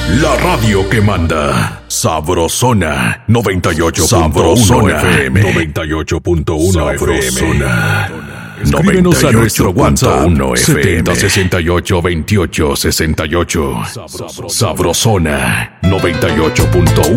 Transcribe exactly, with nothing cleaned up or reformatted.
La radio que manda. Sabrosona noventa y ocho punto uno F M. noventa y ocho punto uno F M. Escríbenos a nuestro WhatsApp setenta sesenta y ocho veintiocho sesenta y ocho. Sabrosona noventa y ocho punto uno.